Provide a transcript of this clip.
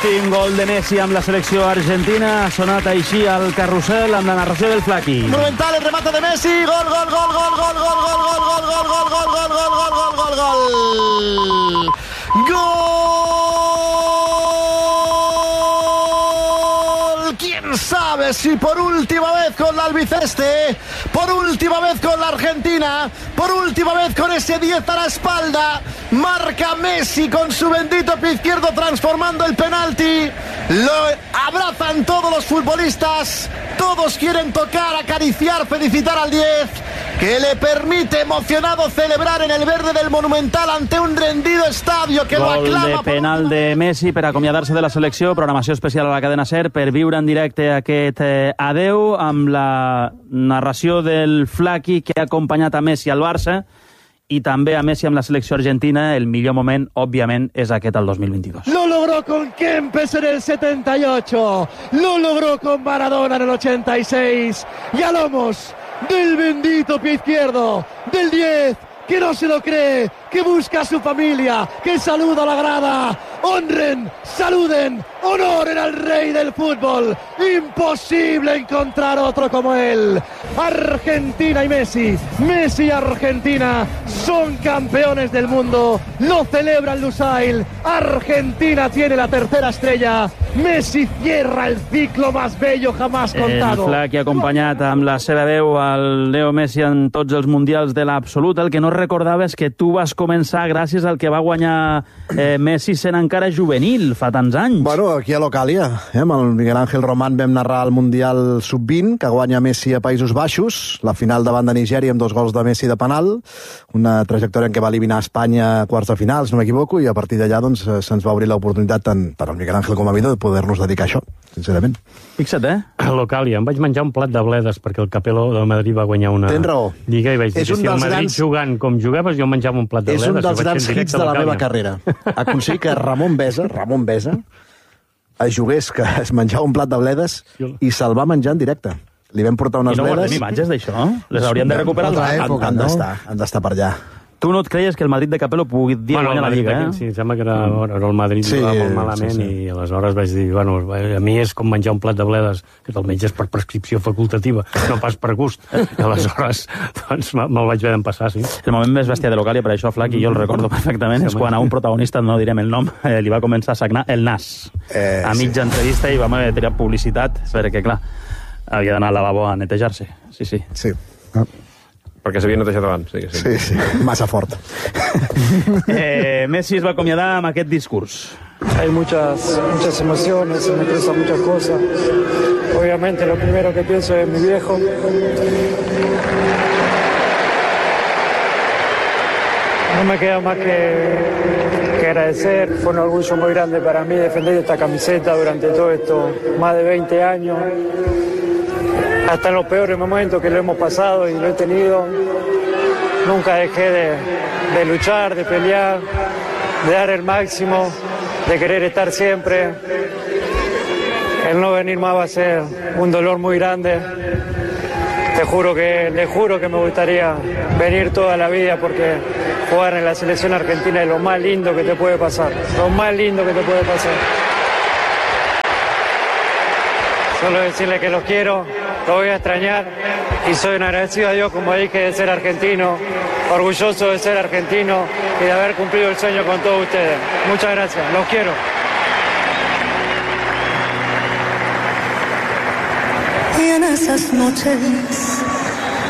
l'últim gol de Messi amb la selecció argentina ha sonat així al carrusel amb la narració del Flaqui. Monumental el remate de Messi, gol, gol, gol, gol, gol, gol, gol, gol, gol, gol, gol, gol, gol, gol, gol, gol, gol, gol. ¡Gol! ¿Quién sabe si por última vez con la albiceleste, por última vez con la Argentina, por última vez con ese 10 a la espalda, marca Messi con su bendito pie izquierdo transformando el penalti? Lo abrazan todos los futbolistas, todos quieren tocar, acariciar, felicitar al 10, que le permite emocionado celebrar en el verde del Monumental ante un rendido estadio que lo aclama. Gol de penal de Messi per acomiadar-se de la selecció, programació especial a la cadena SER per viure en directe aquest adeu amb la narració del Flaqui que ha acompanyat a Messi al Barça y també a Messi amb la selecció argentina. El millor moment, òbviament, és aquest al 2022. Lo logró con Kempes en el 78, lo logró con Maradona en el 86, y a lomos del bendito pie izquierdo, del 10, que no se lo cree, que busca a su familia, que saluda a la grada. Honren, saluden, honoren al rey del fútbol. Imposible encontrar otro como él. Argentina y Messi, Messi y Argentina son campeones del mundo. Lo celebra el Lusail. Argentina tiene la tercera estrella. Messi cierra el ciclo más bello jamás contado. El Flaqui ha acompanyat amb la seva veu al Leo Messi en tots els mundials de l'absolut. El que no recordava és que tu vas començar gràcies al que va guanyar Messi sent encara juvenil, fa tants anys. Bueno, aquí a Locàlia, amb el Miguel Ángel Román vam narrar el Mundial Sub-20, que guanya Messi a Països Baixos, la final davant de Nigèria amb 2 gols de Messi de penal, una trajectòria en què va eliminar Espanya a quarts de finals, no m'equivoco, i a partir d'allà doncs, se'ns va obrir l'oportunitat tant per al Miguel Ángel com a mi de poder-nos dedicar a això, sincerament. Fixa't, A Locàlia, em vaig menjar un plat de bledes perquè el Capello del Madrid va guanyar una lliga i vaig dir que si el Madrid jugant com jugaves jo menjava un plat de bledes. És un dels grans hits de la meva carrera. Aconseguir que Ramon Besa es jugués que es menjava un plat de bledes i se'l va menjar en directe. Li vam portar unes bledes... I no guardem imatges d'això? Les hauríem de recuperar? Han d'estar per allà. Tu no et creies que el Madrid de Capello podia guanyar la Lliga, eh? Sí, sembla que era el Madrid jugava molt malament i aleshores vaig dir, bueno, a mi és com menjar un plat de bledes, que te'l menges per prescripció facultativa, no pas per gust. I aleshores, doncs, me'l vaig haver d'empassar, sí. El moment més bèstia de Locàlia, per això, Flaqui, jo el recordo perfectament, és quan a un protagonista, no direm el nom, li va començar a sagnar el nas. A mitja entrevista i vam haver de tirar publicitat, perquè, clar, havia d'anar al lavabo a netejar-se. Sí. Perquè s'havia netejat abans, diguéssim. Sí, massa fort. Messi es va acomiadar amb aquest discurs. Hay muchas emociones, se me cruzan muchas cosas. Obviamente lo primero que pienso es mi viejo. No me queda más que agradecer. Fue un orgullo muy grande para mí defender esta camiseta durante todo esto, más de 20 años. Hasta en los peores momentos que lo hemos pasado y lo he tenido, nunca dejé de luchar, de pelear, de dar el máximo, de querer estar siempre. El no venir más va a ser un dolor muy grande. Le juro que me gustaría venir toda la vida porque jugar en la selección argentina es lo más lindo que te puede pasar. Lo más lindo que te puede pasar. Solo decirle que los quiero. Lo voy a extrañar y soy un agradecido a Dios, como dije, de ser argentino, orgulloso de ser argentino y de haber cumplido el sueño con todos ustedes. Muchas gracias, los quiero. Y en esas noches